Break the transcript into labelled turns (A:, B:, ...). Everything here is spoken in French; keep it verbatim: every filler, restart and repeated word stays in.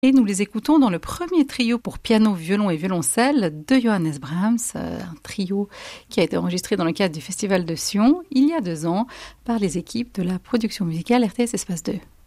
A: Et nous les écoutons dans le premier trio pour piano, violon et violoncelle de Johannes Brahms, un trio qui a été enregistré dans le cadre du Festival de Sion il y a deux ans par les équipes de la production musicale R T S Espace deux.